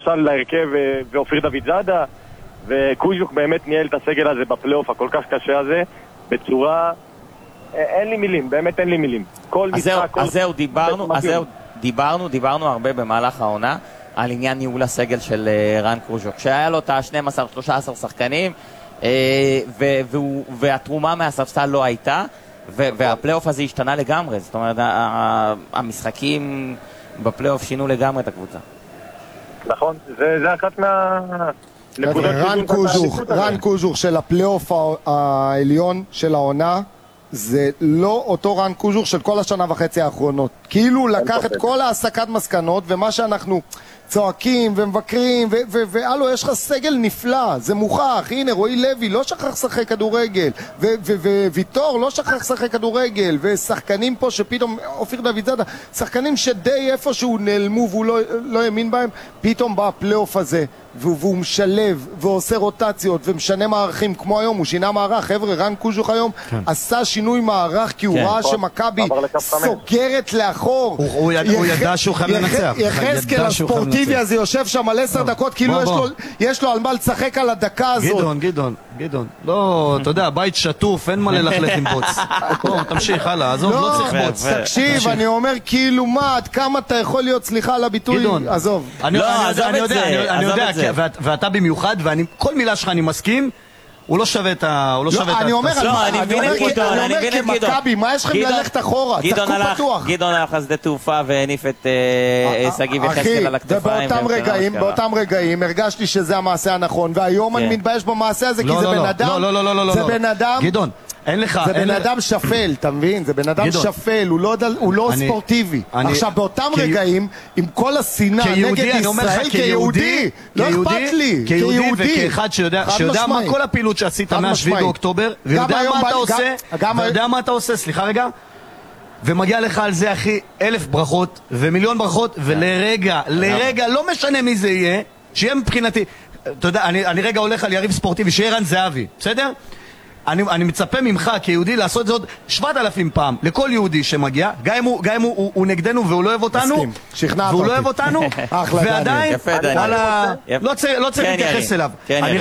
ספסל להרכב ואופיר דוד זאדה, וקוז'וק באמת ניהל את הסגל הזה בפלייאוף הכל כך קשה הזה בצורה, אין לי מילים, באמת אין לי מילים. אז זהו, דיברנו הרבה במהלך העונה על עניין ניהול הסגל של רן קוז'וק, שהיה לו את ה-12-13 שחקנים, והתרומה מהספסל לא הייתה, והפלייאוף הזה השתנה לגמרי. זאת אומרת, המשחקים בפלייאוף שינו לגמרי את הקבוצה. נכון, זה אחת מהנקודות. רן קוז'וק של הפלייאוף העליון של העונה זה לא אותו רן קוז'וק של כל השנה וחצי האחרונות. כאילו לקח את כל העסקת מסקנות, ומה שאנחנו צועקים ומבקרים, והלו, יש לך סגל נפלא, זה מוכח. הנה, רועי לוי לא שכח לשחק כדורגל, וויטור לא שכח לשחק כדורגל, ושחקנים פה שפתאום, אופיר דוד זאדה, שחקנים שדי איפשהו נעלמו והוא לא האמין בהם, פתאום בא הפלייאוף הזה, והוא משלב ועושה רוטציות ומשנה מערכים. כמו היום, הוא שינה מערך. חבר'ה, רן קוז'וק היום עשה שינוי מערך, כי הוא ראה שמכבי סוגרת לאחור. הוא ידע שהוא חייב לנצח. יחזקאל הספורטיבי הזה יושב שם על 10 דקות, כאילו יש לו על מה לשחק על הדקה הזאת. גדעון, לא, אתה יודע, בית שטוף, אין מה ללכלך עם בוץ. בוא, תמשיך, הלאה, עזוב, לא צריך בוץ. תקשיב, אני אומר כאילו מה, עד כמה אתה יכול להיות, סליחה על הביטוי, עזוב. אני יודע, ואתה במיוחד, וכל מילה שלך אני מסכים, הוא לא שווה את ה... אני אומר כמכבי, מה יש לכם ללכת אחורה? צחקו פתוח. גדעון הלך לשדה תעופה והניף את שגיב יחזקאל על הכתפיים. ובאותם רגעים הרגשתי שזה המעשה הנכון, והיום אני מתבייש במעשה הזה, כי זה בן אדם... זה בן אדם... גדעון, אין לך... זה בן אדם שפל, אתה מבין? זה בן אדם שפל, הוא לא ספורטיבי. עכשיו, באותם רגעים, עם כל השנאה נגד ישראל כיהודי, לא אכפת לי, כיהודי וכאחד שיודע מה כל הפעילות שעשית מה-7 באוקטובר, ויודע מה אתה עושה, סליחה רגע, ומגיע לך על זה, אחי, 1000 ברכות ומיליון ברכות, ולרגע, לא משנה מי זה יהיה, שיהיה מבחינתי, אתה יודע, אני רגע הולך על יריב ספורטיבי, שיהיה רן זהבי, בסדר? אני מצפה ממך כיהודי לעשות את זה עוד 7,000 פעם לכל יהודי שמגיע, גם אם הוא נגדנו והוא לא אוהב אותנו, והוא לא אוהב אותנו, ועדיין לא צריך להתייחס אליו.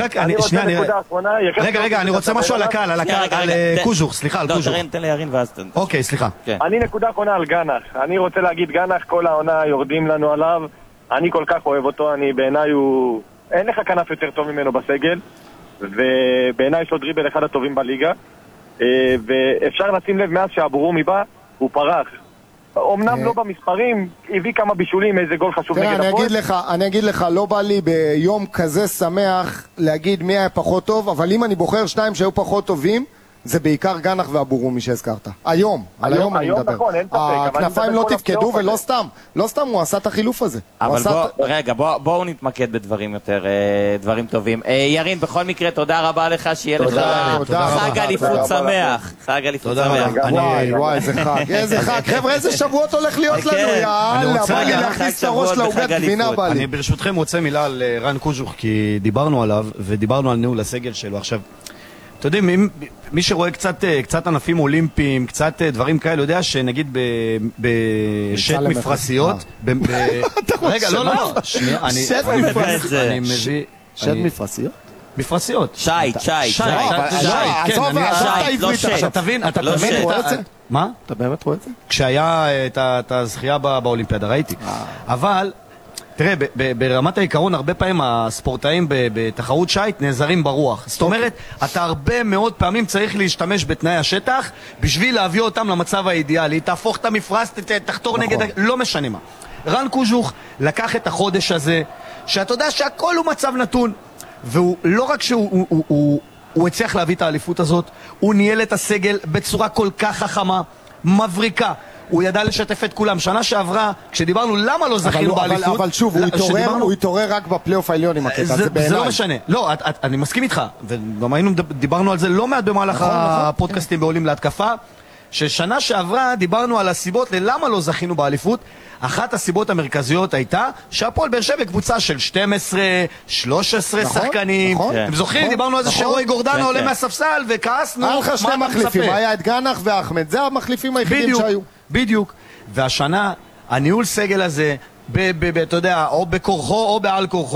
רגע, אני רוצה משהו על הקהל, על קוז'וק, סליחה, על קוז'וק. תן לי ירין ואז תן. אוקיי, סליחה. אני נקודה אחרונה על גנח. אני רוצה להגיד, גנח כל העונה יורדים לנו עליו, אני כל כך אוהב אותו, בעיניי הוא... אין לך כנף יותר טוב ממנו בסגל, ובעיניי יש לו דריבל אחד הטובים בליגה, ואפשר לשים לב מאז שהבורומי בא, הוא פרח. אמנם לא במספרים, הביא כמה בישולים, איזה גול חשוב נגד הפועל. אני אגיד לך, לא בא לי ביום כזה שמח להגיד מי היה פחות טוב, אבל אם אני בוחר שניים שהיו פחות טובים, זה בעיקר גנח והבורומי שהזכרת. היום אני מדבר. נכון, אין ספק. הכנפיים לא תפקדו, ולא סתם הוא עשה את החילוף הזה. אבל רגע, בואו נתמקד בדברים יותר, דברים טובים. ירין, בכל מקרה, תודה רבה לך, שיהיה לך חג אליפות שמח. חג אליפות שמח. וואי, איזה חג. חבר'ה, איזה שבועות הולך להיות לנו, יאללה, בא לי להכניס את הראש לעוגת גבינה, בא לי. אני ברשותכם רוצה מילה על רן קוז'וק, כי דיברנו עליו, ודיברנו על ניהול הסגל שלו. עכשיו, אתה יודע, מי שרואה קצת ענפים אולימפיים, קצת דברים כאלה, יודע שנגיד בשט מפרסיות, רגע, לא, שנייה, אני מביא... שט מפרסיות? מפרסיות. שייט, עכשיו תבין, אתה באמת רואה את זה? מה? אתה באמת רואה את זה? כשהיה את הזכייה באולימפיאדה, ראיתי. אבל... תראה, ברמת העיקרון, הרבה פעמים הספורטאים בתחרות שייט נעזרים ברוח. זאת אומרת, אתה הרבה מאוד פעמים צריך להשתמש בתנאי השטח בשביל להביא אותם למצב האידיאלי. תהפוך את המפרס, תחתור נגד... לא משנה מה. רן קוז'וק לקח את החודש הזה, שאתה יודע שהכל הוא מצב נתון, והוא לא רק שהוא הצליח להביא את האליפות הזאת, הוא ניהל את הסגל בצורה כל כך חכמה, מבריקה. הוא ידע לשתף את כולם. שנה שעברה, כשדיברנו למה לא זכינו באליפות, אבל שוב, הוא התעורר רק בפלייאוף העליון עם הקטע, זה בעיניי. זה לא משנה. לא, אני מסכים איתך, וגם דיברנו על זה לא מעט במהלך הפודקאסטים בעולים להתקפה, ששנה שעברה דיברנו על הסיבות ללמה לא זכינו באליפות. אחת הסיבות המרכזיות הייתה שהפועל באר שבע קבוצה של 12, 13 שחקנים. אתם זוכרים? דיברנו על זה שרועי גורדנה עולה מהספסל וכעסנו. היה לך שני מחליפים, היה את גנח ואחמד, זה המחליפים היחידים שהיו. בדיוק. והשנה, הניהול סגל הזה, אתה יודע, או בכורחו או בעל כורחו,